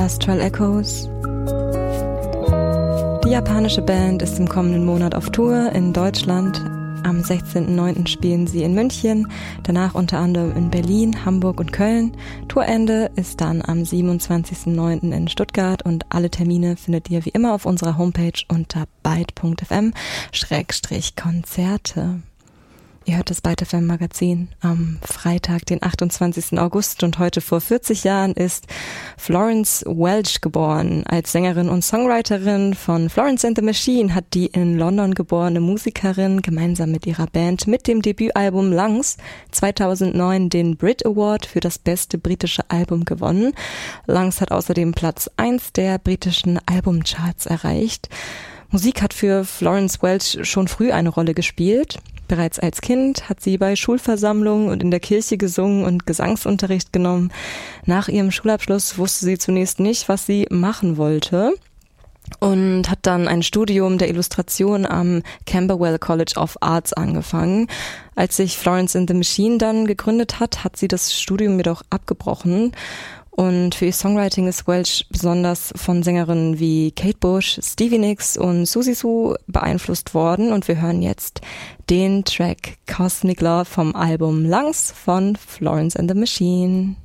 Astral Echoes. Die japanische Band ist im kommenden Monat auf Tour in Deutschland. Am 16.09. spielen sie in München, danach unter anderem in Berlin, Hamburg und Köln. Tourende ist dann am 27.09. in Stuttgart und alle Termine findet ihr wie immer auf unserer Homepage unter byte.fm/Konzerte. Ihr hört das Byte FM Magazin am Freitag, den 28. August und heute vor 40 Jahren ist Florence Welch geboren. Als Sängerin und Songwriterin von Florence and the Machine hat die in London geborene Musikerin gemeinsam mit ihrer Band mit dem Debütalbum Lungs 2009 den Brit Award für das beste britische Album gewonnen. Lungs hat außerdem Platz 1 der britischen Albumcharts erreicht. Musik hat für Florence Welch schon früh eine Rolle gespielt. Bereits als Kind hat sie bei Schulversammlungen und in der Kirche gesungen und Gesangsunterricht genommen. Nach ihrem Schulabschluss wusste sie zunächst nicht, was sie machen wollte und hat dann ein Studium der Illustration am Camberwell College of Arts angefangen. Als sich Florence and the Machine dann gegründet hat, hat sie das Studium jedoch abgebrochen. Und für ihr Songwriting ist Welch besonders von Sängerinnen wie Kate Bush, Stevie Nicks und Susie Sue beeinflusst worden. Und wir hören jetzt den Track Cosmic Love vom Album Lungs von Florence and the Machine.